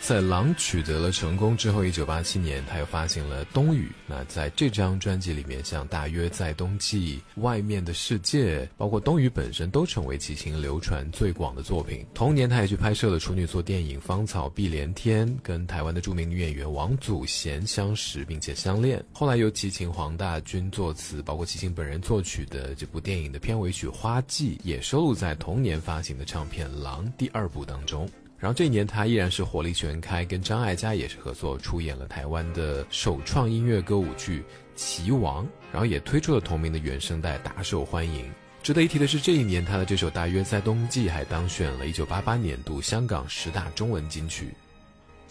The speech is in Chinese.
在《狼》取得了成功之后，1987年他又发行了《冬雨》。那在这张专辑里面，像《大约在冬季》、《外面的世界》，包括《冬雨》本身都成为齐秦流传最广的作品。同年他也去拍摄了处女作电影《芳草碧连天》，跟台湾的著名女演员王祖贤相识并且相恋。后来由齐秦、黄大军作词，包括齐秦本人作曲的这部电影的片尾曲《花季》也收录在同年发行的唱片《狼》第2部当中。然后这一年他依然是火力全开，跟张艾嘉也是合作出演了台湾的首创音乐歌舞剧《棋王》，然后也推出了同名的原声带，大受欢迎。值得一提的是，这一年他的这首《大约在冬季》还当选了1988年度香港10大中文金曲。